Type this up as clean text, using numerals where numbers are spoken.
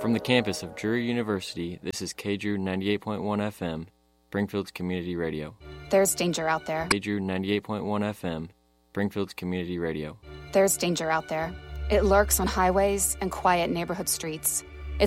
From the campus of Drury University, this is KDRU 98.1 FM, Springfield's Community Radio. There's danger out there. KDRU 98.1 FM, Springfield's Community Radio. There's danger out there. It lurks on highways and quiet neighborhood streets.